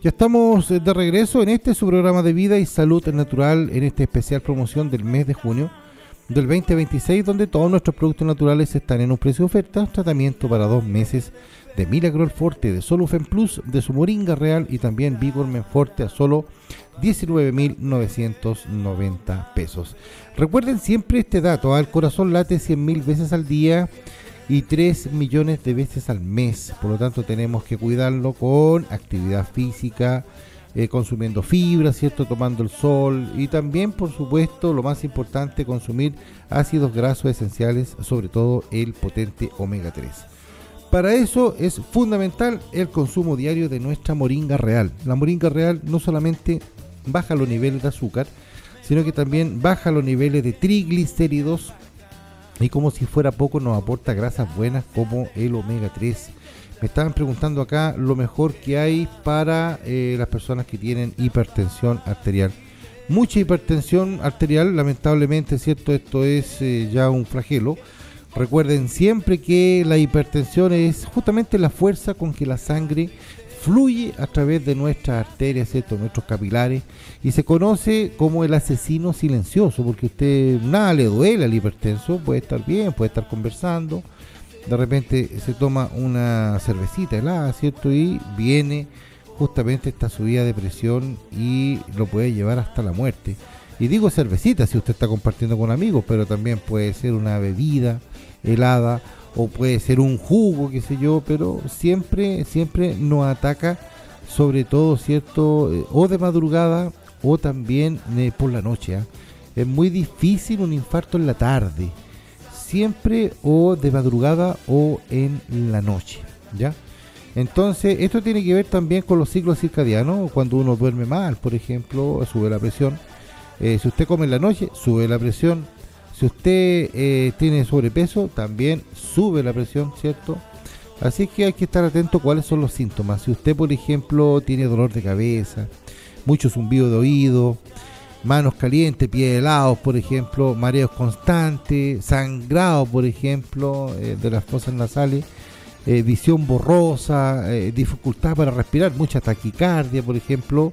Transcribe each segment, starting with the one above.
Ya estamos de regreso en este su programa de vida y salud natural, en esta especial promoción del mes de junio del 2026, donde todos nuestros productos naturales están en un precio de oferta. Tratamiento para 2 meses de Miracle Forte, de Solufen Plus, de su Moringa Real y también Vigor Men Forte a solo 19.990 pesos. Recuerden siempre este dato: el corazón late 100.000 veces al día y 3 millones de veces al mes. Por lo tanto, tenemos que cuidarlo con actividad física, consumiendo fibra, ¿cierto? Tomando el sol y también, por supuesto, lo más importante, consumir ácidos grasos esenciales, sobre todo el potente omega 3. Para eso es fundamental el consumo diario de nuestra Moringa Real. La Moringa Real no solamente baja los niveles de azúcar, sino que también baja los niveles de triglicéridos, y como si fuera poco nos aporta grasas buenas como el omega 3. Me estaban preguntando acá lo mejor que hay para las personas que tienen hipertensión arterial. Mucha hipertensión arterial, lamentablemente, ¿cierto? Esto es ya un flagelo. Recuerden siempre que la hipertensión es justamente la fuerza con que la sangre fluye a través de nuestras arterias, ¿cierto? Nuestros capilares, y se conoce como el asesino silencioso, porque usted nada le duele al hipertenso, puede estar bien, puede estar conversando, de repente se toma una cervecita helada, ¿cierto? Y viene justamente esta subida de presión y lo puede llevar hasta la muerte. Y digo cervecita si usted está compartiendo con amigos, pero también puede ser una bebida helada, o puede ser un jugo, qué sé yo, pero siempre nos ataca, sobre todo, ¿cierto? O de madrugada o también por la noche, ¿eh? Es muy difícil un infarto en la tarde, siempre o de madrugada o en la noche, ¿ya? Entonces, esto tiene que ver también con los ciclos circadianos. Cuando uno duerme mal, por ejemplo, sube la presión. Si usted come en la noche, sube la presión. Si usted tiene sobrepeso, también sube la presión, ¿cierto? Así que hay que estar atento a cuáles son los síntomas. Si usted, por ejemplo, tiene dolor de cabeza, mucho zumbido de oído, manos calientes, pies helados, por ejemplo, mareos constantes, sangrado, por ejemplo, de las fosas nasales, visión borrosa, dificultad para respirar, mucha taquicardia, por ejemplo,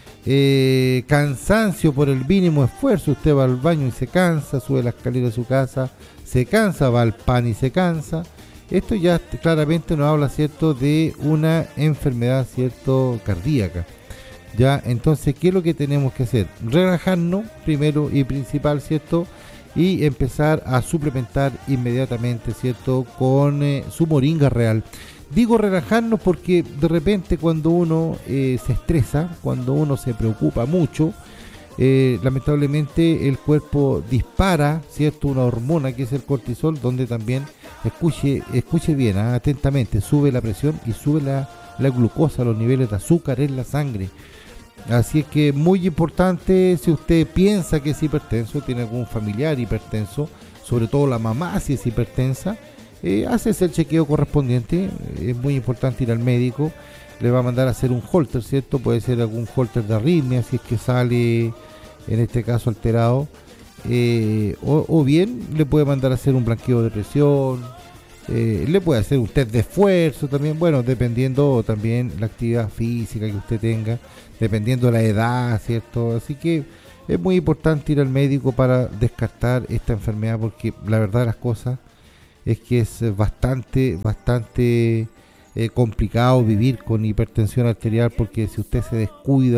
cansancio por el mínimo esfuerzo. Usted va al baño y se cansa, sube la escalera de su casa, se cansa, va al pan y se cansa. Esto ya claramente nos habla, ¿cierto?, de una enfermedad, ¿cierto?, cardíaca. Ya, entonces, ¿qué es lo que tenemos que hacer? Relajarnos primero y principal, ¿cierto?, y empezar a suplementar inmediatamente, ¿cierto?, con su Moringa Real. Digo relajarnos porque de repente cuando uno se estresa, cuando uno se preocupa mucho, lamentablemente el cuerpo dispara, ¿cierto?, una hormona que es el cortisol, donde también, escuche bien, atentamente, sube la presión y sube la glucosa, los niveles de azúcar en la sangre. Así es que muy importante, si usted piensa que es hipertenso, tiene algún familiar hipertenso, sobre todo la mamá si es hipertensa, haces el chequeo correspondiente. Es muy importante ir al médico, le va a mandar a hacer un holter, ¿cierto? Puede ser algún holter de arritmia si es que sale, en este caso, alterado, o bien le puede mandar a hacer un blanqueo de presión, le puede hacer un test de esfuerzo también, bueno, dependiendo también la actividad física que usted tenga, dependiendo de la edad, ¿cierto? Así que es muy importante ir al médico para descartar esta enfermedad, porque la verdad de las cosas es que es bastante complicado vivir con hipertensión arterial, porque si usted se descuida